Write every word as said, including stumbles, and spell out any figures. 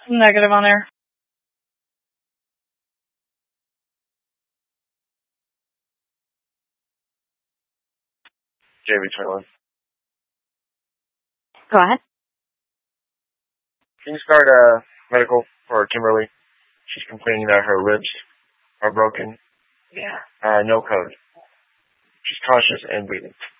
Negative on air. J V twenty-one. Go ahead. Can you start uh, medical for Kimberly? She's complaining that her ribs are broken. Yeah. Uh, no code. She's conscious and breathing.